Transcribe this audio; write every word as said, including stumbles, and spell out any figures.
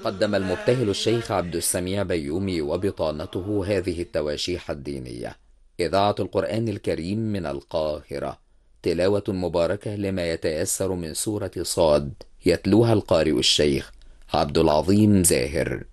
قدم المبتهل الشيخ عبد السميع بيومي وبطانته هذه التواشيح الدينية. إذاعة القرآن الكريم من القاهرة، تلاوة مباركة لما يتيسر من سورة صاد، يتلوها القارئ الشيخ عبد العظيم زاهر.